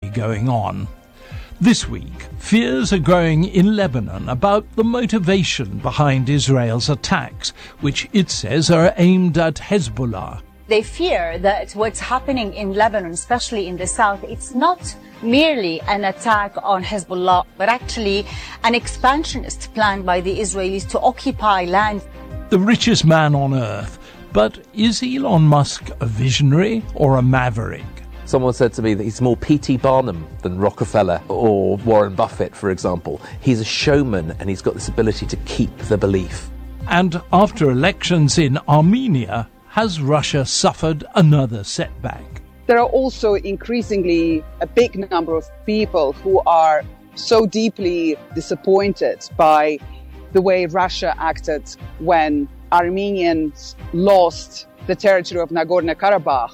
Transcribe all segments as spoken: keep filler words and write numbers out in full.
going on. This week, fears are growing in Lebanon about the motivation behind Israel's attacks, which it says are aimed at Hezbollah. They fear that what's happening in Lebanon, especially in the south, it's not merely an attack on Hezbollah, but actually an expansionist plan by the Israelis to occupy land. The richest man on earth. But is Elon Musk a visionary or a maverick? Someone said to me that he's more P T Barnum than Rockefeller or Warren Buffett, for example. He's a showman and he's got this ability to keep the belief. And after elections in Armenia, has Russia suffered another setback? There are also increasingly a big number of people who are so deeply disappointed by the way Russia acted when Armenians lost the territory of Nagorno-Karabakh.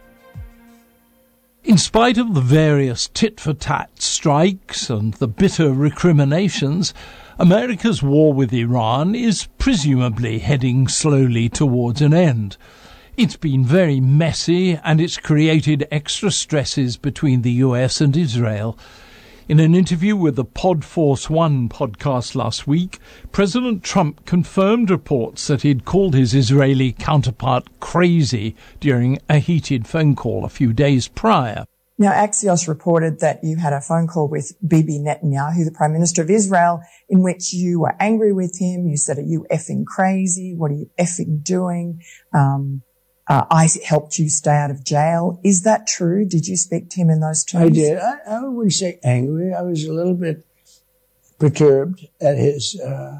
In spite of the various tit-for-tat strikes and the bitter recriminations, America's war with Iran is presumably heading slowly towards an end. It's been very messy and it's created extra stresses between the U S and Israel. In an interview with the Pod Force One podcast last week, President Trump confirmed reports that he'd called his Israeli counterpart crazy during a heated phone call a few days prior. Now, Axios reported that you had a phone call with Bibi Netanyahu, the Prime Minister of Israel, in which you were angry with him. You said, "Are you effing crazy? What are you effing doing? Um, uh, I helped you stay out of jail." Is that true? Did you speak to him in those terms? I did. I, I wouldn't say angry. I was a little bit perturbed at his uh,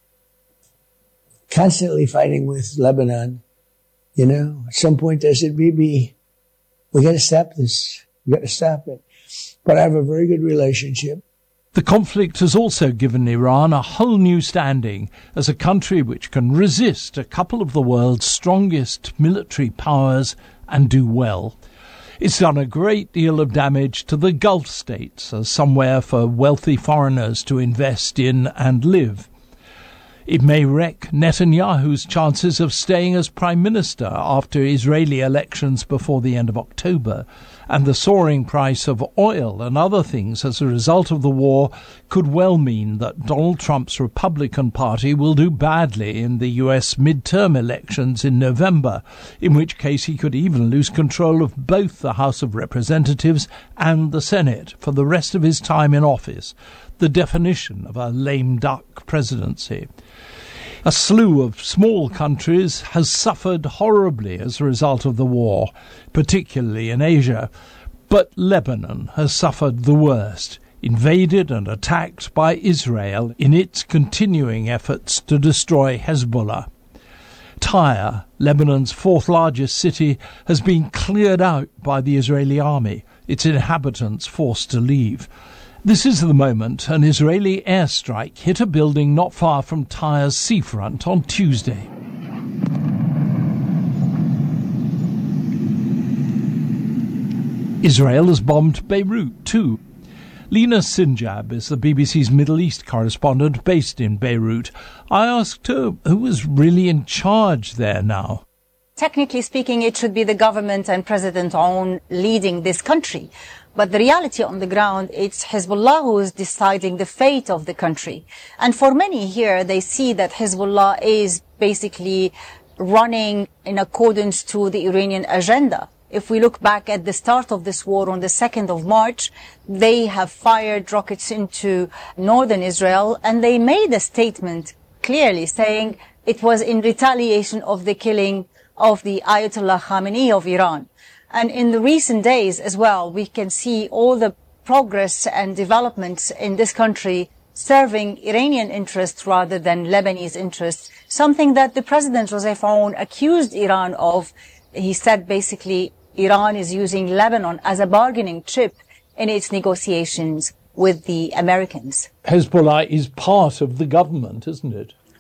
constantly fighting with Lebanon. You know, at some point I said, "Bibi, we got to stop this. We got to stop it." But I have a very good relationship. The conflict has also given Iran a whole new standing as a country which can resist a couple of the world's strongest military powers and do well. It's done a great deal of damage to the Gulf states as somewhere for wealthy foreigners to invest in and live. It may wreck Netanyahu's chances of staying as Prime Minister after Israeli elections before the end of October, and the soaring price of oil and other things as a result of the war could well mean that Donald Trump's Republican Party will do badly in the U S midterm elections in November, in which case he could even lose control of both the House of Representatives and the Senate for the rest of his time in office, the definition of a lame duck presidency. A slew of small countries has suffered horribly as a result of the war, particularly in Asia, but Lebanon has suffered the worst, invaded and attacked by Israel in its continuing efforts to destroy Hezbollah. Tyre, Lebanon's fourth largest city, has been cleared out by the Israeli army, its inhabitants forced to leave. This is the moment an Israeli airstrike hit a building not far from Tyre's seafront on Tuesday. Israel has bombed Beirut too. Lina Sinjab is the B B C's Middle East correspondent based in Beirut. I asked her who is really in charge there now. Technically speaking, it should be the government and President Aoun leading this country. But the reality on the ground, it's Hezbollah who is deciding the fate of the country. And for many here, they see that Hezbollah is basically running in accordance to the Iranian agenda. If we look back at the start of this war on the second of March, they have fired rockets into northern Israel, and they made a statement clearly saying it was in retaliation of the killing of the Ayatollah Khamenei of Iran. And in the recent days as well, we can see all the progress and developments in this country serving Iranian interests rather than Lebanese interests, something that the President Joseph Aoun accused Iran of. He said basically Iran is using Lebanon as a bargaining chip in its negotiations with the Americans. Hezbollah is part of the government, isn't it?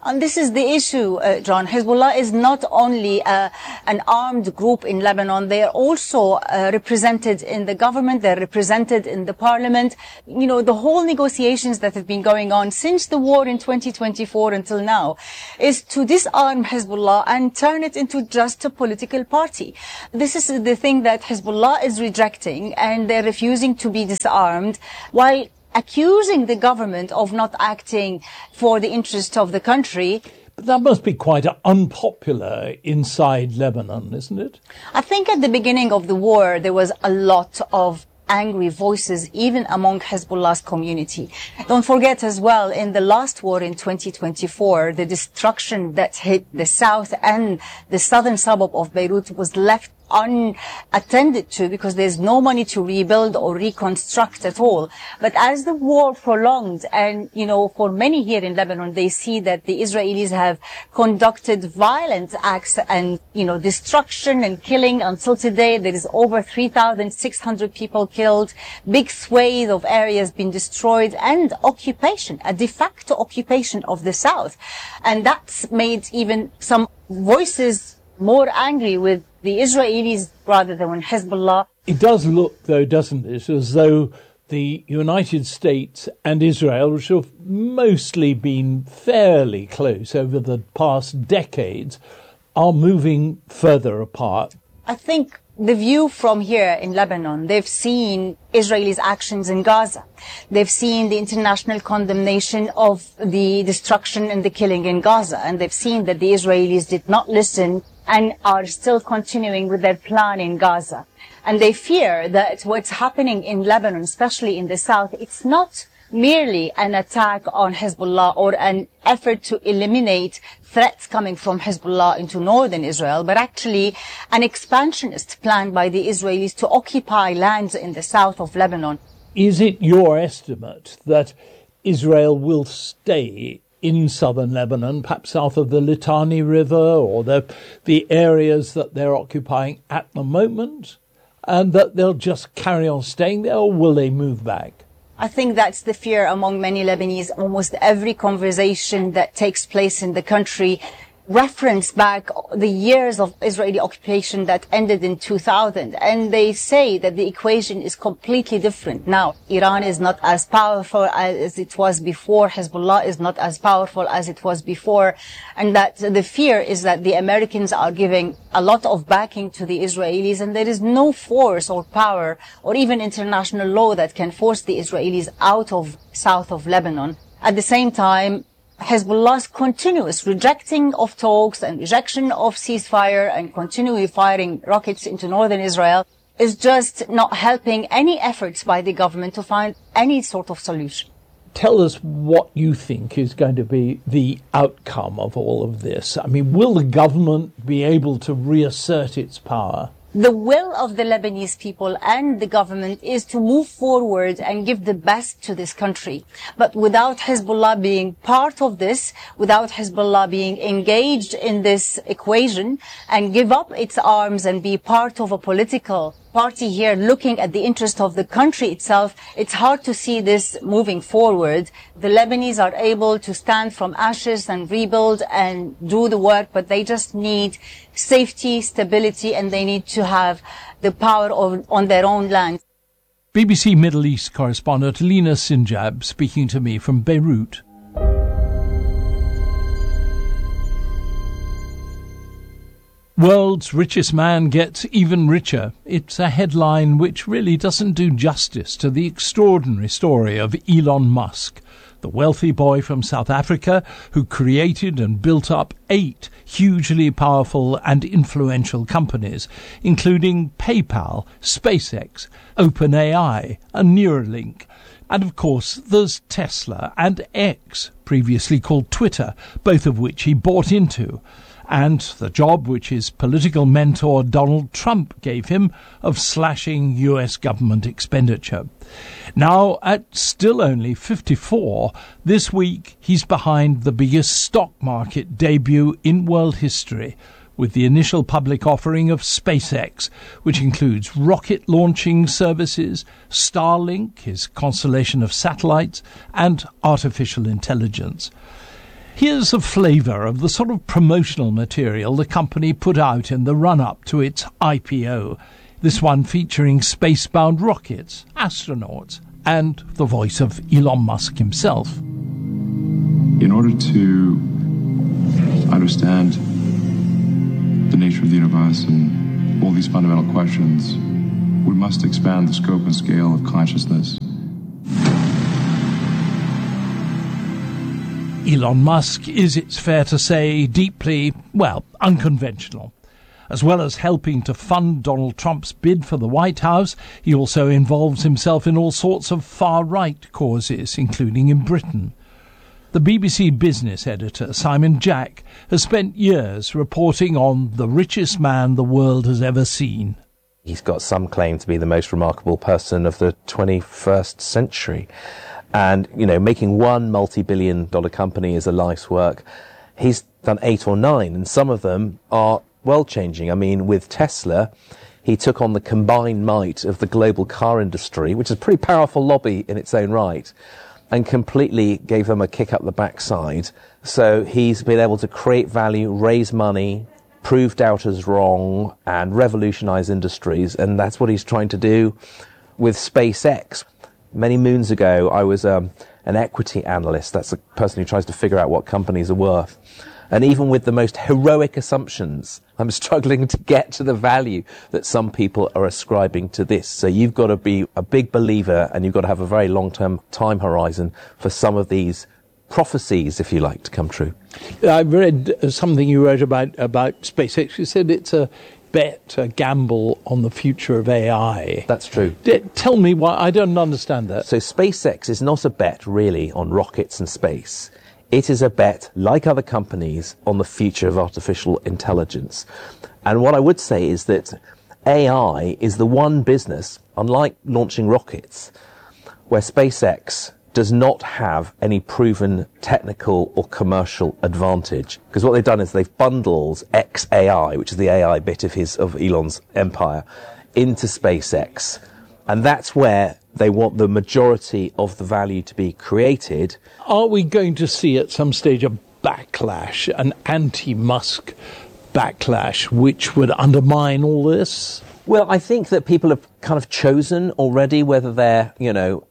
And this is the issue, uh, John. Hezbollah is not only uh, an armed group in Lebanon. They are also uh, represented in the government. They're represented in the parliament. You know, the whole negotiations that have been going on since the war in twenty twenty-four until now is to disarm Hezbollah and turn it into just a political party. This is the thing that Hezbollah is rejecting, and they're refusing to be disarmed while accusing the government of not acting for the interest of the country. But that must be quite unpopular inside Lebanon, isn't it? I think at the beginning of the war, there was a lot of angry voices, even among Hezbollah's community. Don't forget as well, in the last war in twenty twenty-four, the destruction that hit the south and the southern suburb of Beirut was left unattended to because there's no money to rebuild or reconstruct at all. But as the war prolonged, and, you know, for many here in Lebanon, they see that the Israelis have conducted violent acts and, you know, destruction and killing. Until today, there is over three thousand six hundred people killed, big swathes of areas been destroyed, and occupation, a de facto occupation of the south. And that's made even some voices more angry with the Israelis rather than Hezbollah. It does look, though, doesn't it, as though the United States and Israel, which have mostly been fairly close over the past decades, are moving further apart. I think the view from here in Lebanon, they've seen Israelis' actions in Gaza. They've seen the international condemnation of the destruction and the killing in Gaza. And they've seen that the Israelis did not listen and are still continuing with their plan in Gaza. And they fear that what's happening in Lebanon, especially in the south, it's not merely an attack on Hezbollah or an effort to eliminate threats coming from Hezbollah into northern Israel, but actually an expansionist plan by the Israelis to occupy lands in the south of Lebanon. Is it your estimate that Israel will stay in southern Lebanon, perhaps south of the Litani River or the, the areas that they're occupying at the moment, and that they'll just carry on staying there, or will they move back? I think that's the fear among many Lebanese. Almost every conversation that takes place in the country reference back the years of Israeli occupation that ended in two thousand. And they say that the equation is completely different now. Iran is not as powerful as it was before. Hezbollah is not as powerful as it was before. And that the fear is that the Americans are giving a lot of backing to the Israelis, and there is no force or power or even international law that can force the Israelis out of south of Lebanon. At the same time, Hezbollah's continuous rejecting of talks and rejection of ceasefire and continually firing rockets into northern Israel is just not helping any efforts by the government to find any sort of solution. Tell us what you think is going to be the outcome of all of this. I mean, will the government be able to reassert its power? The will of the Lebanese people and the government is to move forward and give the best to this country. But without Hezbollah being part of this, without Hezbollah being engaged in this equation and give up its arms and be part of a political party here looking at the interest of the country itself, it's hard to see this moving forward. The Lebanese are able to stand from ashes and rebuild and do the work, but they just need safety, stability, and they need to have the power of, on their own land. B B C Middle East correspondent Lina Sinjab speaking to me from Beirut. World's richest man gets even richer. It's a headline which really doesn't do justice to the extraordinary story of Elon Musk, the wealthy boy from South Africa who created and built up eight hugely powerful and influential companies, including PayPal, SpaceX, OpenAI, and Neuralink. And of course, there's Tesla and X, previously called Twitter, both of which he bought into, and the job which his political mentor Donald Trump gave him of slashing U S government expenditure. Now, at still only fifty-four, this week he's behind the biggest stock market debut in world history, with the initial public offering of SpaceX, which includes rocket launching services, Starlink, his constellation of satellites, and artificial intelligence. Here's a flavour of the sort of promotional material the company put out in the run-up to its I P O. This one featuring space-bound rockets, astronauts, and the voice of Elon Musk himself. In order to understand the nature of the universe and all these fundamental questions, we must expand the scope and scale of consciousness. Elon Musk is, it's fair to say, deeply, well, unconventional. As well as helping to fund Donald Trump's bid for the White House, he also involves himself in all sorts of far-right causes, including in Britain. The B B C business editor, Simon Jack, has spent years reporting on the richest man the world has ever seen. He's got some claim to be the most remarkable person of the twenty-first century. And, you know, making one multi-billion dollar company is a life's work. He's done eight or nine, and some of them are world-changing. I mean, with Tesla, he took on the combined might of the global car industry, which is a pretty powerful lobby in its own right, and completely gave them a kick up the backside. So he's been able to create value, raise money, prove doubters wrong, and revolutionize industries. And that's what he's trying to do with SpaceX. Many moons ago, I was um, an equity analyst. That's a person who tries to figure out what companies are worth. And even with the most heroic assumptions, I'm struggling to get to the value that some people are ascribing to this. So you've got to be a big believer, and you've got to have a very long-term time horizon for some of these prophecies, if you like, to come true. I read something you wrote about, about SpaceX. You said it's a bet, a gamble on the future of A I. That's true. D- tell me why. I don't understand that. So SpaceX is not a bet, really, on rockets and space. It is a bet, like other companies, on the future of artificial intelligence. And what I would say is that A I is the one business, unlike launching rockets, where SpaceX does not have any proven technical or commercial advantage. Because what they've done is they've bundled X A I, which is the A I bit of his, of Elon's empire, into SpaceX. And that's where they want the majority of the value to be created. Are we going to see at some stage a backlash, an anti-Musk backlash, which would undermine all this? Well, I think that people have kind of chosen already whether they're, you know,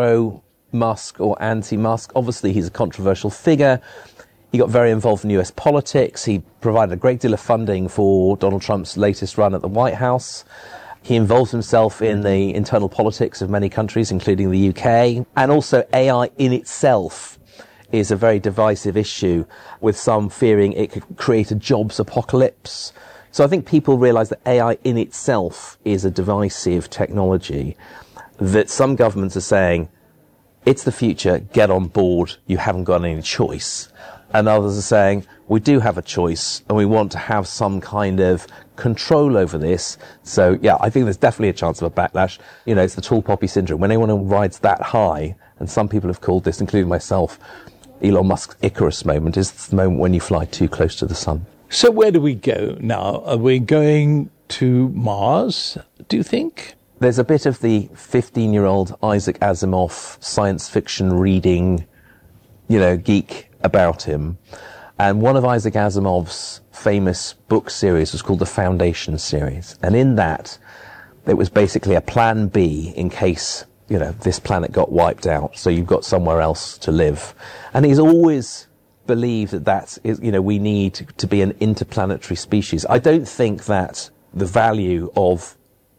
pro-Musk or anti-Musk. Obviously, he's a controversial figure. He got very involved in U S politics. He provided a great deal of funding for Donald Trump's latest run at the White House. He involves himself in the internal politics of many countries, including the U K. And also A I in itself is a very divisive issue, with some fearing it could create a jobs apocalypse. So I think people realise that A I in itself is a divisive technology, that some governments are saying, it's the future, get on board, you haven't got any choice. And others are saying, we do have a choice, and we want to have some kind of control over this. So, yeah, I think there's definitely a chance of a backlash. You know, it's the tall poppy syndrome. When anyone rides that high, and some people have called this, including myself, Elon Musk's Icarus moment, is the moment when you fly too close to the sun. So where do we go now? Are we going to Mars, do you think? There's a bit of the fifteen-year-old Isaac Asimov science fiction reading, you know, geek about him. And one of Isaac Asimov's famous book series was called the Foundation series. And in that, it was basically a plan B in case, you know, this planet got wiped out. So you've got somewhere else to live. And he's always believed that that is, you know, we need to be an interplanetary species. I don't think that the value of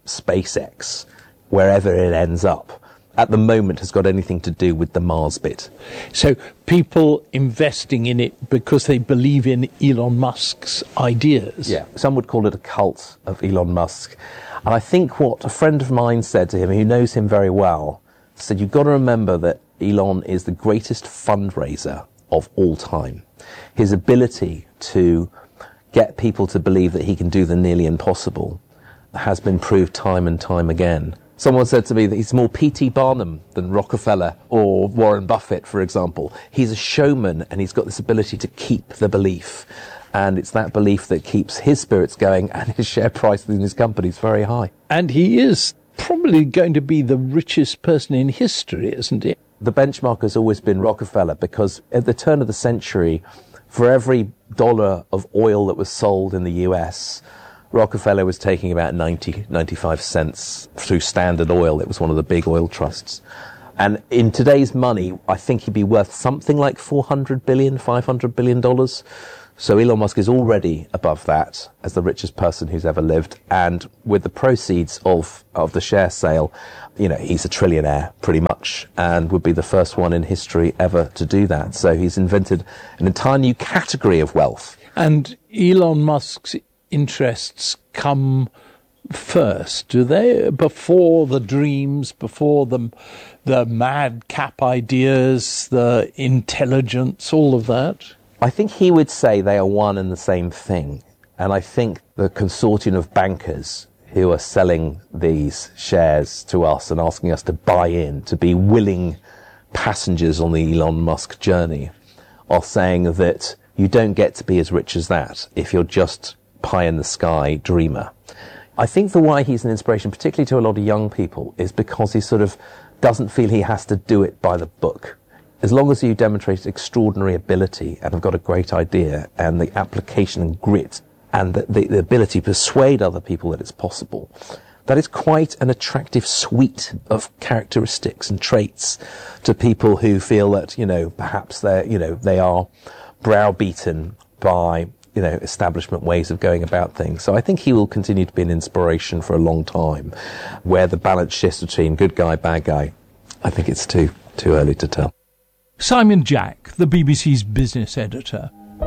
SpaceX, wherever it ends up, at the moment has got anything to do with the Mars bit. So people investing in it because they believe in Elon Musk's ideas. Yeah, some would call it a cult of Elon Musk. And I think what a friend of mine said to him, who knows him very well, said, you've got to remember that Elon is the greatest fundraiser of all time. His ability to get people to believe that he can do the nearly impossible has been proved time and time again. Someone said to me that he's more P T Barnum than Rockefeller or Warren Buffett, for example. He's a showman, and he's got this ability to keep the belief. And it's that belief that keeps his spirits going, and his share price in his company is very high. And he is probably going to be the richest person in history, isn't he? the benchmark has always been Rockefeller, because at the turn of the century, for every dollar of oil that was sold in the U S, Rockefeller was taking about ninety, ninety-five cents through Standard Oil. It was one of the big oil trusts. And in today's money, I think he'd be worth something like four hundred billion, five hundred billion dollars. So Elon Musk is already above that as the richest person who's ever lived. And with the proceeds of, of the share sale, you know, he's a trillionaire pretty much, and would be the first one in history ever to do that. So he's invented an entire new category of wealth. And Elon Musk's interests come first, do they? Before the dreams, before the, the madcap ideas, the intelligence, all of that? I think he would say they are one and the same thing. And I think the consortium of bankers who are selling these shares to us and asking us to buy in, to be willing passengers on the Elon Musk journey, are saying that you don't get to be as rich as that if you're just pie in the sky dreamer. I think the why he's an inspiration, particularly to a lot of young people, is because he sort of doesn't feel he has to do it by the book. As long as you demonstrate extraordinary ability and have got a great idea and the application and grit and the, the, the ability to persuade other people that it's possible, that is quite an attractive suite of characteristics and traits to people who feel that, you know, perhaps they're, you know, they are browbeaten by, you know, establishment ways of going about things. So I think he will continue to be an inspiration for a long time. Where the balance shifts between good guy, bad guy, I think it's too, too early to tell. Simon Jack, the B B C's business editor.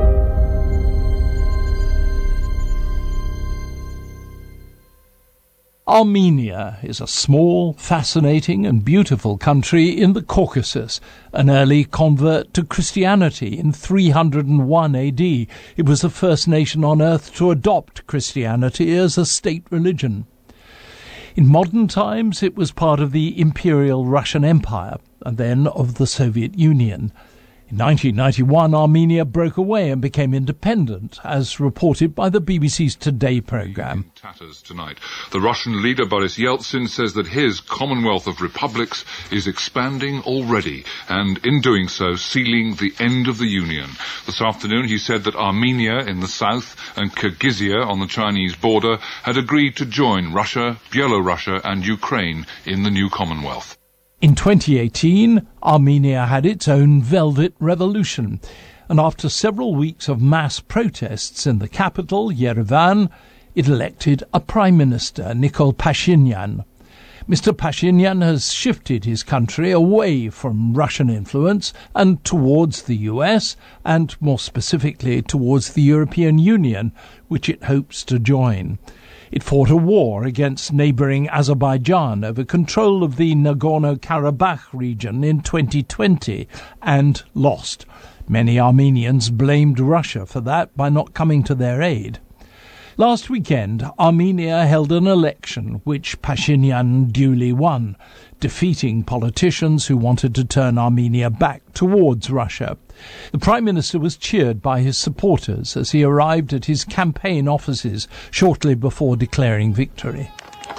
Armenia is a small, fascinating and beautiful country in the Caucasus, an early convert to Christianity in three hundred one A D. It was the first nation on earth to adopt Christianity as a state religion. In modern times, it was part of the Imperial Russian Empire, and then of the Soviet Union. In nineteen ninety-one, Armenia broke away and became independent, as reported by the B B C's Today programme. Tatters tonight. The Russian leader Boris Yeltsin says that his Commonwealth of Republics is expanding already, and in doing so, sealing the end of the Union. This afternoon, he said that Armenia in the south and Kyrgyzia on the Chinese border had agreed to join Russia, Byelorussia and Ukraine in the new Commonwealth. In twenty eighteen, Armenia had its own Velvet Revolution, and after several weeks of mass protests in the capital, Yerevan, it elected a Prime Minister, Nikol Pashinyan. Mister Pashinyan has shifted his country away from Russian influence and towards the U S, and more specifically towards the European Union, which it hopes to join. It fought a war against neighbouring Azerbaijan over control of the Nagorno-Karabakh region in twenty twenty and lost. Many Armenians blamed Russia for that by not coming to their aid. Last weekend, Armenia held an election which Pashinyan duly won, defeating politicians who wanted to turn Armenia back towards Russia. The Prime Minister was cheered by his supporters as he arrived at his campaign offices shortly before declaring victory.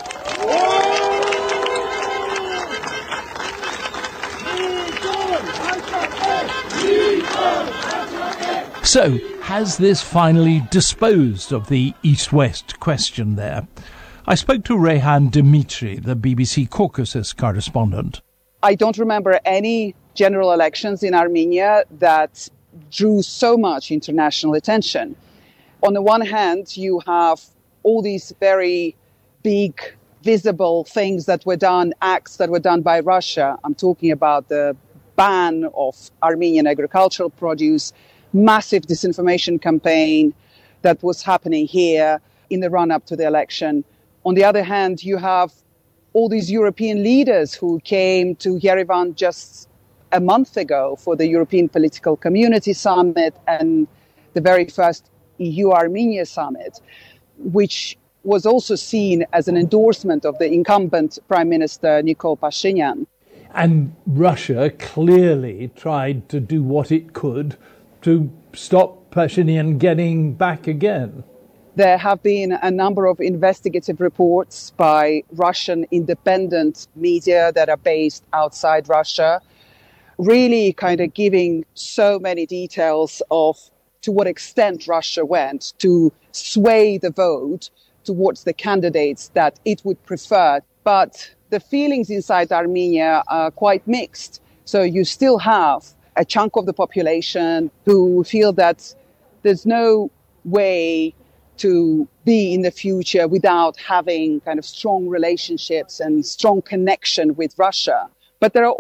So, has this finally disposed of the East-West question there? I spoke to Reyhan Dimitri, the B B C Caucasus correspondent. I don't remember any general elections in Armenia that drew so much international attention. On the one hand, you have all these very big, visible things that were done, acts that were done by Russia. I'm talking about the ban of Armenian agricultural produce, massive disinformation campaign that was happening here in the run-up to the election. On the other hand, you have all these European leaders who came to Yerevan just a month ago for the European Political Community Summit and the very first E U-Armenia Summit, which was also seen as an endorsement of the incumbent Prime Minister Nikol Pashinyan. And Russia clearly tried to do what it could to stop Pashinyan getting back again. There have been a number of investigative reports by Russian independent media that are based outside Russia, really kind of giving so many details of to what extent Russia went to sway the vote towards the candidates that it would prefer. But the feelings inside Armenia are quite mixed. So you still have a chunk of the population who feel that there's no way to be in the future without having kind of strong relationships and strong connection with Russia. But there are